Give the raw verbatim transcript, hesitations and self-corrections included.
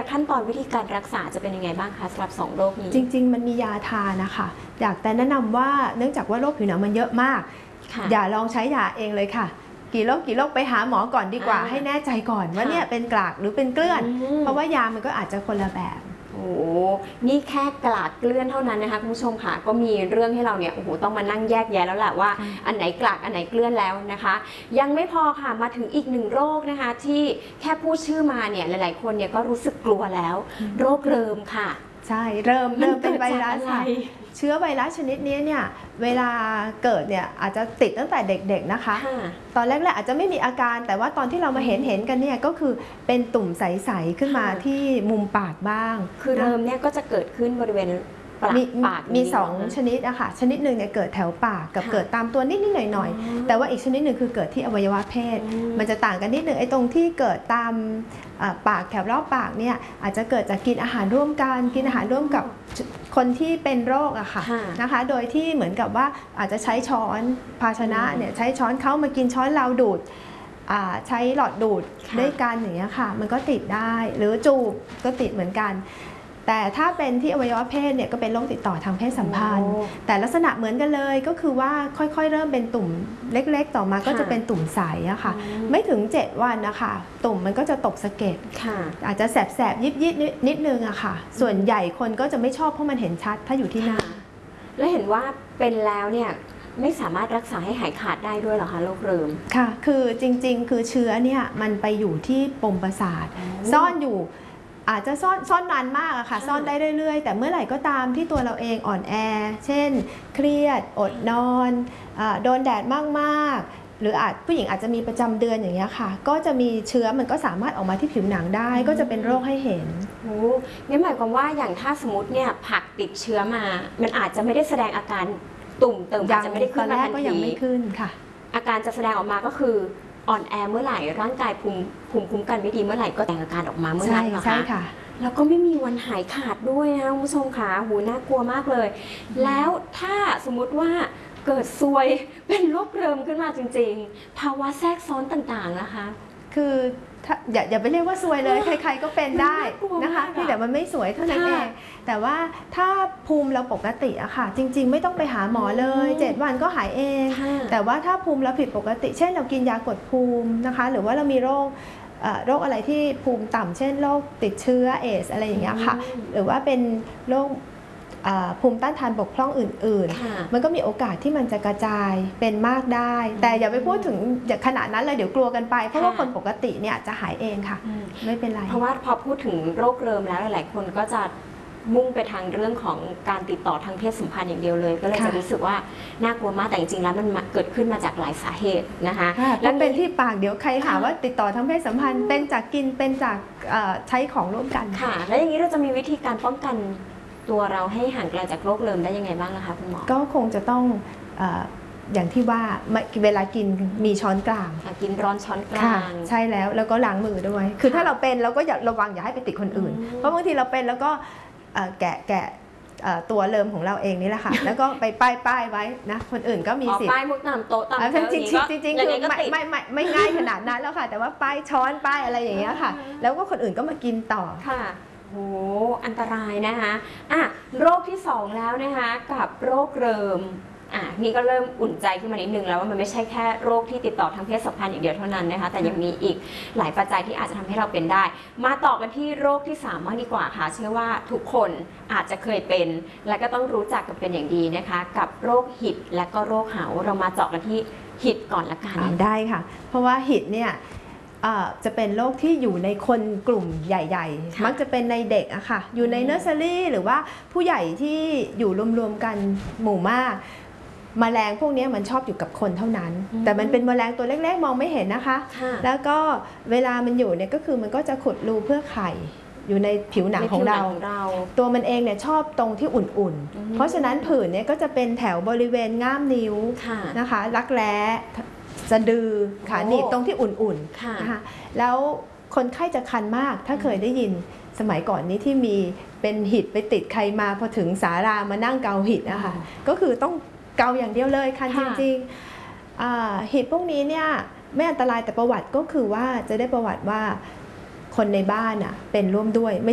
เนี่ยขั้นตอนวิธีการรักษาจะเป็นยังไงบ้างคะสำหรับสองโรคนี้จริงๆมันมียาทานะคะอยากแต่แนะนำว่าเนื่องจากว่าโรคผิวหนังมันเยอะมากอย่าลองใช้ยาเองเลยค่ะกี่โรคกี่โรคไปหาหมอก่อนดีกว่าให้แน่ใจก่อนว่าเนี่ยเป็นกลากหรือเป็นเกลื่อนเพราะว่ายามันก็อาจจะคนละแบบโอ้นี่แค่กลากเกลื่อนเท่านั้นนะคะคุณผู้ชมค่ะก็มีเรื่องให้เราเนี่ยโอ้โหต้องมานั่งแยกแยะแล้วแหละว่าอันไหนกลากอันไหนเกลื่อนแล้วนะคะยังไม่พอค่ะมาถึงอีกหนึ่งโรคนะคะที่แค่พูดชื่อมาเนี่ยหลายๆคนเนี่ยก็รู้สึกกลัวแล้วโรคเริมค่ะใช่เริ่มเริ่มเป็นไวรัสค่ะเชื้อไวรัสชนิดนี้เนี่ยเวลาเกิดเนี่ยอาจจะติดตั้งแต่เด็กๆนะคะตอนแรกๆอาจจะไม่มีอาการแต่ว่าตอนที่เรามาเห็นเห็นกันเนี่ยก็คือเป็นตุ่มใสๆขึ้นมาที่มุมปากบ้างคือเริ่มเนี่ยก็จะเกิดขึ้นบริเวณมีมีสองชนิดอะค่ะชนิดหนึ่งเนี่ยเกิดแถวปากกับเกิดตามตัวนิดๆหน่อยๆแต่ว่าอีกชนิดหนึ่งคือเกิดที่อวัยวะเพศมันจะต่างกันนิดหนึ่งไอ้ตรงที่เกิดตามปากแถวรอบปากเนี่ยอาจจะเกิดจากกินอาหารร่วมกันกินอาหารร่วมกับคนที่เป็นโรคอะค่ะนะคะโดยที่เหมือนกับว่าอาจจะใช้ช้อนภาชนะเนี่ยใช้ช้อนเขามากินช้อนเราดูดใช้หลอดดูดด้วยกันอย่างเงี้ยค่ะมันก็ติดได้หรือจูบก็ติดเหมือนกันแต่ถ้าเป็นที่อวัยวะเพศเนี่ยก็เป็นโรคติดต่อทางเพศสัมพันธ์แต่ลักษณะเหมือนกันเลยก็คือว่าค่อยๆเริ่มเป็นตุ่มเล็กๆต่อมาก็จะเป็นตุ่มใสอะค่ะไม่ถึงเจ็ดวันนะคะตุ่มมันก็จะตกสะเก็ดอาจจะแสบๆยิบๆนิดนึงอะค่ะส่วนใหญ่คนก็จะไม่ชอบเพราะมันเห็นชัดถ้าอยู่ที่หน้าและเห็นว่าเป็นแล้วเนี่ยไม่สามารถรักษาให้หายขาดได้ด้วยเหรอคะโรคเริมค่ะคือจริงๆคือเชื้อเนี่ยมันไปอยู่ที่ปมประสาทซ่อนอยู่อาจจะซ่อนซ่อนนานมากอะค่ะซ่อนได้เรื่อยๆแต่เมื่อไหร่ก็ตามที่ตัวเราเองอ่อนแอเช่นเครียดอดนอนโดนแดดมากๆหรืออาจผู้หญิงอาจจะมีประจำเดือนอย่างเงี้ยค่ะก็จะมีเชื้อมันก็สามารถออกมาที่ผิวหนังได้ก็จะเป็นโรคให้เห็นโอ้งั้นหมายความว่าอย่างถ้าสมมติเนี่ยผักติดเชื้อมามันอาจจะไม่ได้แสดงอาการตุ่มเติมอาจจะไม่ได้ขึ้นมาทันทียังไม่ขึ้นค่ะอาการจะแสดงออกมาก็คืออ่อนแอเมื่อไหร่ร่างกายภูมิภูมิคุ้มกันไม่ดีเมื่อไหร่ก็แสดงอาการออกมาเมื่อนั้นนะคะใช่ค่ะแล้วก็ไม่มีวันหายขาดด้วยนะคุณผู้ชมค่ะหูน่ากลัวมากเลยแล้วถ้าสมมุติว่าเกิดซวยเป็นโรคเริมขึ้นมาจริงๆภาวะแทรกซ้อนต่างๆนะคะคืออย่าอย่าไปเรียกว่าซวยเลยใครๆก็เป็นได้นะคะที่แต่มันไม่สวยเท่านั้นเองแต่ว่าถ้าภูมิเราปกติอะค่ะจริงๆไม่ต้องไปหาหมอเลยเจ็ดวันก็หายเองแต่ว่าถ้าภูมิเราผิดปกติเช่นเรากินยากดภูมินะคะหรือว่าเรามีโรคโรคอะไรที่ภูมิต่ำเช่นโรคติดเชื้อเอสอะไรอย่างเงี้ยค่ะหรือว่าเป็นโรคภูมิต้านทานบกพร่องอื่นๆมันก็มีโอกาสที่มันจะกระจายเป็นมากได้แต่อย่าไปพูดถึงขนาดนั้นเลยเดี๋ยวกลัวกันไปเพราะว่าคนปกติเนี่ยจะหายเองค่ะไม่เป็นไรเพราะว่าพอพูดถึงโรคเริมแล้วหลายๆคนก็จะมุ่งไปทางเรื่องของการติดต่อทางเพศสัมพันธ์อย่างเดียวเลยก็เลยจะรู้สึกว่าน่ากลัวมากแต่จริงๆแล้วมันเกิดขึ้นมาจากหลายสาเหตุนะคะแล้วเป็นที่ปากเดี๋ยวใครหาว่าติดต่อทางเพศสัมพันธ์เป็นจากกินเป็นจากใช้ของร่วมกันค่ะแล้วอย่างนี้เราจะมีวิธีการป้องกันตัวเราให้ห่างไกลจากโรคเริมได้ยังไงบ้างนะคะคุณหมอก็คงจะต้องอย่างที่ว่าเวลากินมีช้อนกลางกินร้อนช้อนกลางใช่แล้วแล้วก็ล้างมือด้วยคือถ้าเราเป็นเราก็อย่าระวังอย่าให้ไปติดคนอื่นเพราะบางทีเราเป็นแล้วก็แกะแกะตัวเริมของเราเองนี่แหละค่ะแล้วก็ไปป้ายป้ายไว้นะคนอื่นก็มีสิทธิ์ป้ายมุกตามโต๊ะตามจริงจริงจริงจริงคือไม่ไม่ไม่ไม่ง่ายขนาดนั้นแล้วค่ะแต่ว่าป้ายช้อนป้ายอะไรอย่างเงี้ยค่ะแล้วก็คนอื่นก็มากินต่อค่ะโอ้อันตรายนะคะอ่ะโรคที่สองแล้วนะคะกับโรคเริมอ่ะนี่ก็เริ่มอุ่นใจขึ้นมานิดนึงแล้วว่ามันไม่ใช่แค่โรคที่ติดต่อทางเพศสัมพันธ์อย่างเดียวเท่านั้นนะคะแต่ยังมีอีกหลายปัจจัยที่อาจจะทำให้เราเป็นได้มาต่อกันที่โรคที่สามบ้างดีกว่าค่ะเชื่อว่าทุกคนอาจจะเคยเป็นและก็ต้องรู้จักกันเป็นอย่างดีนะคะกับโรคหิดและก็โรคเหาเรามาเจาะกันที่หิดก่อนละกันได้ค่ะเพราะว่าหิดเนี่ยจะเป็นโรคที่อยู่ในคนกลุ่มใหญ่ๆมักจะเป็นในเด็กอะค่ะอยู่ในเนอร์เซอรี่หรือว่าผู้ใหญ่ที่อยู่รวมๆกันหมู่มากแมลงพวกนี้มันชอบอยู่กับคนเท่านั้นแต่มันเป็นแมลงตัวเล็กๆมองไม่เห็นนะคะแล้วก็เวลามันอยู่เนี่ยก็คือมันก็จะขุดรูเพื่อไข่อยู่ในผิวหนังของเราตัวมันเองเนี่ยชอบตรงที่อุ่นๆเพราะฉะนั้นผื่นเนี่ยก็จะเป็นแถวบริเวณง่ามนิ้วนะคะรักแร้สะดือขาหนีบตรงที่อุ่นๆนะคะแล้วคนไข้จะคันมากถ้าเคยได้ยินสมัยก่อนนี้ที่มีเป็นหิดไปติดใครมาพอถึงศาลามานั่งเกาหิดนะคะก็คือต้องเกาอย่างเดียวเลยคันจริงๆหิดพวกนี้เนี่ยไม่อันตรายแต่ประวัติก็คือว่าจะได้ประวัติว่าคนในบ้านอ่ะเป็นร่วมด้วย